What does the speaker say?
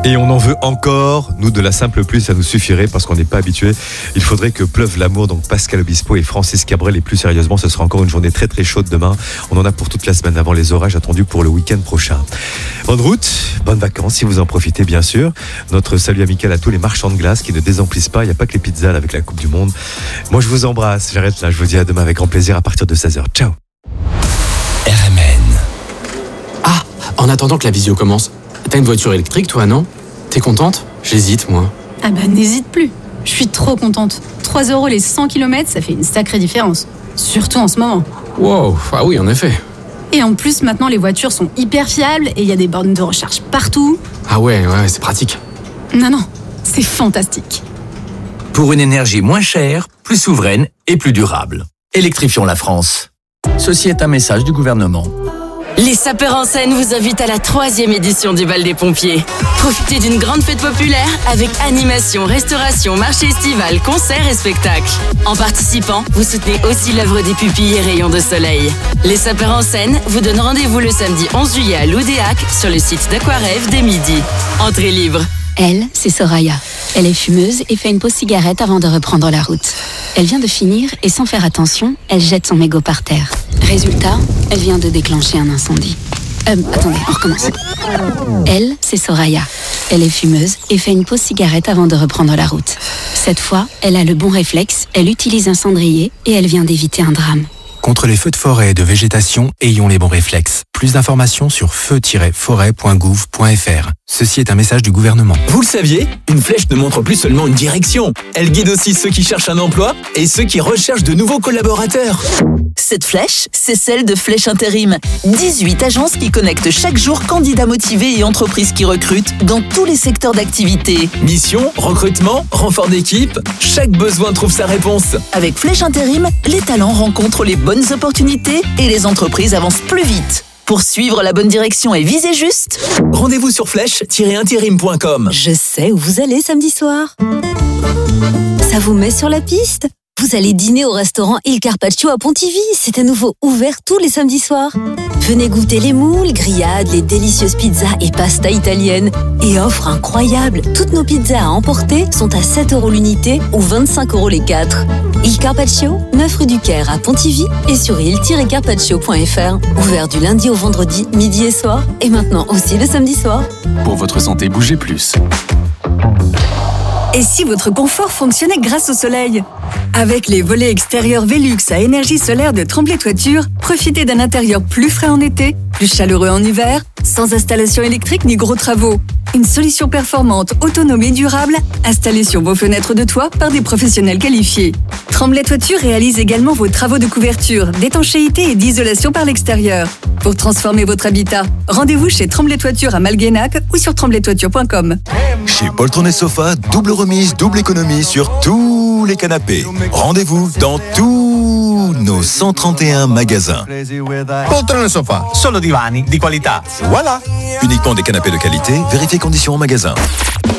Et on en veut encore. Nous, de la simple pluie, ça nous suffirait parce qu'on n'est pas habitué. Il faudrait que pleuve l'amour. Donc Pascal Obispo et Francis Cabrel. Et plus sérieusement, ce sera encore une journée très très chaude demain. On en a pour toute la semaine avant les orages attendus pour le week-end prochain. Bonne route, bonnes vacances si vous en profitez bien sûr. Notre salut amical à tous les marchands de glace qui ne désemplissent pas. Il n'y a pas que les pizzas là, avec la Coupe du Monde. Moi je vous embrasse. J'arrête là. Je vous dis à demain avec grand plaisir à partir de 16h. Ciao. RMN. Ah, en attendant que la visio commence, t'as une voiture électrique toi, non ? T'es contente ? J'hésite, moi. Ah bah n'hésite plus. Je suis trop contente. 3 € les 100 km, ça fait une sacrée différence. Surtout en ce moment. Wow, ah oui, en effet. Et en plus, maintenant, les voitures sont hyper fiables et il y a des bornes de recharge partout. Ah ouais, c'est pratique. Non, c'est fantastique. Pour une énergie moins chère, plus souveraine et plus durable. Électrifions la France. Ceci est un message du gouvernement. Les Sapeurs en Seine vous invitent à la 3e édition du Bal des Pompiers. Profitez d'une grande fête populaire avec animation, restauration, marché estival, concerts et spectacles. En participant, vous soutenez aussi l'œuvre des pupilles et rayons de soleil. Les Sapeurs en Seine vous donnent rendez-vous le samedi 11 juillet à l'Oudéac sur le site d'Aquarêve dès midi. Entrée libre. Elle, c'est Soraya. Elle est fumeuse et fait une pause cigarette avant de reprendre la route. Elle vient de finir et sans faire attention, elle jette son mégot par terre. Résultat, elle vient de déclencher un incendie. Attendez, on recommence. Elle, c'est Soraya. Elle est fumeuse et fait une pause cigarette avant de reprendre la route. Cette fois, elle a le bon réflexe, elle utilise un cendrier et elle vient d'éviter un drame. Contre les feux de forêt et de végétation, ayons les bons réflexes. Plus d'informations sur feu-forêt.gouv.fr. Ceci est un message du gouvernement. Vous le saviez ? Une flèche ne montre plus seulement une direction. Elle guide aussi ceux qui cherchent un emploi et ceux qui recherchent de nouveaux collaborateurs. Cette flèche, c'est celle de Flèche Intérim. 18 agences qui connectent chaque jour candidats motivés et entreprises qui recrutent dans tous les secteurs d'activité. Mission, recrutement, renfort d'équipe, chaque besoin trouve sa réponse. Avec Flèche Intérim, les talents rencontrent les bonnes opportunités et les entreprises avancent plus vite. Pour suivre la bonne direction et viser juste, rendez-vous sur flèche-intérim.com. Je sais où vous allez samedi soir. Ça vous met sur la piste ? Vous allez dîner au restaurant Il Carpaccio à Pontivy. C'est à nouveau ouvert tous les samedis soirs. Venez goûter les moules, grillades, les délicieuses pizzas et pastas italiennes. Et offre incroyable, toutes nos pizzas à emporter sont à 7 € l'unité ou 25 € les 4. Il Carpaccio, 9 rue du Caire à Pontivy et sur il-carpaccio.fr. Ouvert du lundi au vendredi, midi et soir. Et maintenant aussi le samedi soir. Pour votre santé, bougez plus. Et si votre confort fonctionnait grâce au soleil ? Avec les volets extérieurs Velux à énergie solaire de Tremblay Toiture, profitez d'un intérieur plus frais en été, plus chaleureux en hiver, sans installation électrique ni gros travaux. Une solution performante, autonome et durable, installée sur vos fenêtres de toit par des professionnels qualifiés. Tremblay Toiture réalise également vos travaux de couverture, d'étanchéité et d'isolation par l'extérieur. Pour transformer votre habitat, rendez-vous chez Tremblay Toiture à Malguénac ou sur tremblaytoiture.com. Chez Poltron et Sofa, double remise, double économie sur tous les canapés. Rendez-vous dans tous nos 131 magasins. Poltron e Sofa, solo divani di qualità. Voilà. Uniquement des canapés de qualité, vérifiez conditions en magasin.